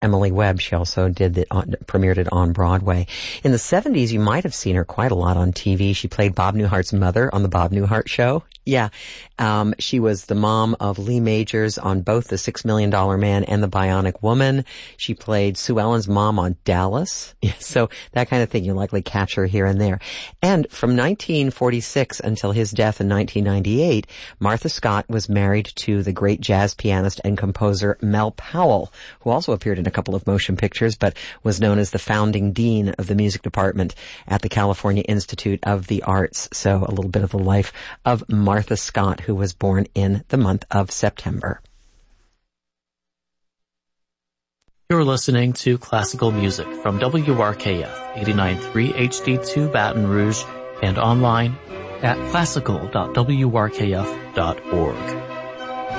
Emily Webb. She also premiered it on Broadway. In the 70s, you might have seen her quite a lot on TV. She played Bob Newhart's mother on The Bob Newhart Show. Yeah. She was the mom of Lee Majors on both The $6 Million Man and The Bionic Woman. She played Sue Ellen's mom on Dallas. Yeah, so that kind of thing, you'll likely catch her here and there. And from 1946 until his death in 1998, Martha Scott was married to the great jazz pianist and composer Mel Powell, who also appeared in a couple of motion pictures, but was known as the founding dean of the music department at the California Institute of the Arts. So a little bit of the life of Martha Scott, who was born in the month of September. You're listening to classical music from WRKF 89.3 HD2 Baton Rouge and online at classical.wrkf.org.